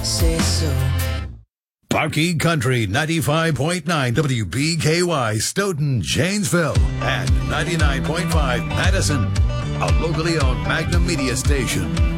say so. Parkey Country 95.9 WBKY Stoughton, Janesville, and 99.5 Madison, a locally owned Magnum Media station.